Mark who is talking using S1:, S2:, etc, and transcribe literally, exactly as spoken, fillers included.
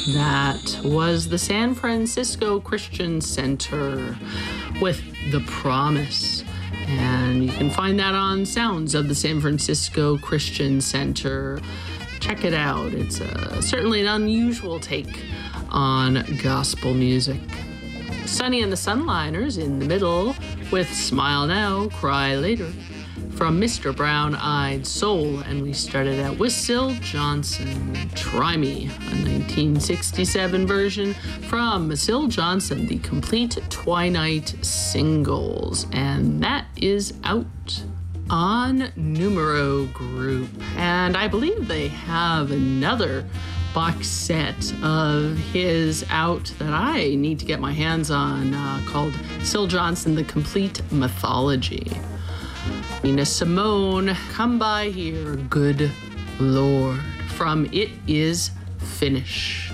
S1: That was the San Francisco Christian Center with The Promise. And you can find that on Sounds of the San Francisco Christian Center. Check it out. It's a, certainly an unusual take on gospel music. Sonny and the Sunliners in the middle with Smile Now, Cry Later from Mister Brown-Eyed Soul. And we started out with Syl Johnson, Try Me, a nineteen sixty-seven version from Syl Johnson, the complete Twilight singles. And that is out on Numero Group. And I believe they have another box set of his out that I need to get my hands on uh, called Syl Johnson, The Complete Mythology. Nina Simone, Come By Here, Good Lord, from It Is Finished.